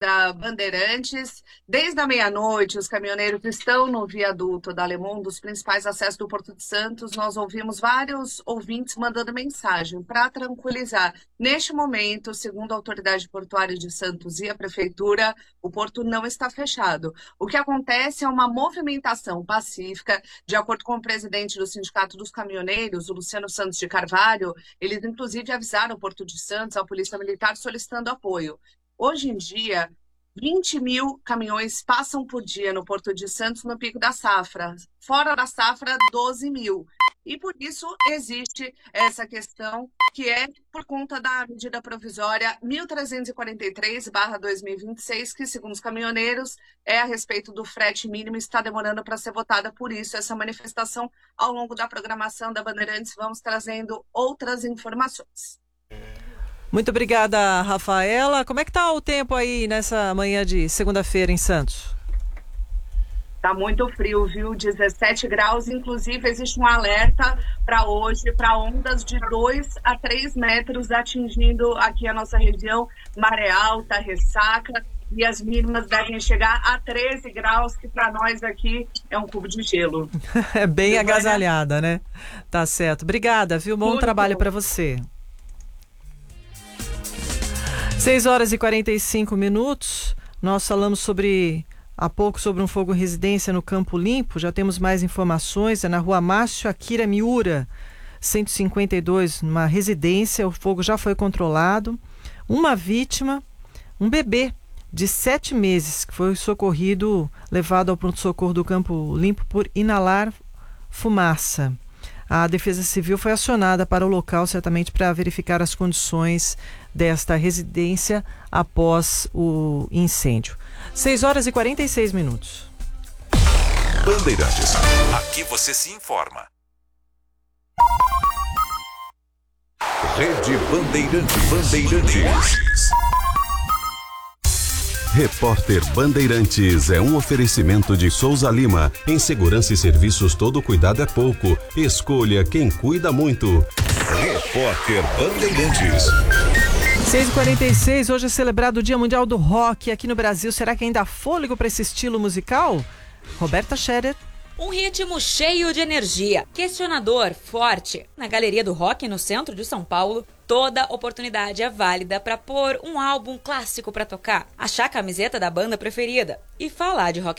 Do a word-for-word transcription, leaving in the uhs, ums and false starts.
da Bandeirantes. Desde a meia-noite, os caminhoneiros estão no viaduto da Alemão, dos principais acessos do Porto de Santos. Nós ouvimos vários ouvintes mandando mensagem para tranquilizar. Neste momento, segundo a autoridade portuária de Santos e a prefeitura, o porto não está fechado. O que acontece é uma movimentação pacífica. De acordo com o presidente do Sindicato dos Caminhoneiros, o Luciano Santos de Carvalho, eles inclusive avisaram o Porto de Santos, a Polícia Militar, solicitando apoio. Hoje em dia, vinte mil caminhões passam por dia no Porto de Santos no pico da safra. Fora da safra, doze mil. E por isso existe essa questão, que é por conta da medida provisória mil trezentos e quarenta e três barra dois mil e vinte e seis, que, segundo os caminhoneiros, é a respeito do frete mínimo e está demorando para ser votada. Por isso, essa manifestação, ao longo da programação da Bandeirantes, vamos trazendo outras informações. Muito obrigada, Rafaela. Como é que está o tempo aí nessa manhã de segunda-feira em Santos? Está muito frio, viu? dezessete graus. Inclusive, existe um alerta para hoje, para ondas de dois a três metros atingindo aqui a nossa região, maré alta, ressaca, e as mínimas devem chegar a treze graus, que para nós aqui é um cubo de gelo. É bem Viu, agasalhada, né? Tá certo. Obrigada, viu? Bom Muito trabalho bom. para você. seis horas e quarenta e cinco minutos. Nós falamos sobre há pouco sobre um fogo em residência no Campo Limpo. Já temos mais informações. É na rua Márcio Akira Miura, cento e cinquenta e dois, numa residência. O fogo já foi controlado. Uma vítima, um bebê de sete meses, que foi socorrido, levado ao pronto-socorro do Campo Limpo por inalar fumaça. A Defesa Civil foi acionada para o local, certamente para verificar as condições desta residência após o incêndio. seis horas e quarenta e seis minutos. Bandeirantes. Aqui você se informa. Rede Bandeirantes. Bandeirantes. Repórter Bandeirantes é um oferecimento de Souza Lima. Em segurança e serviços, todo cuidado é pouco. Escolha quem cuida muito. Repórter Bandeirantes. seis e quarenta e seis, hoje é celebrado o Dia Mundial do Rock aqui no Brasil. Será que ainda há fôlego para esse estilo musical? Roberta Scherer. Um ritmo cheio de energia, questionador, forte. Na Galeria do Rock, no centro de São Paulo, toda oportunidade é válida para pôr um álbum clássico para tocar, achar a camiseta da banda preferida e falar de rock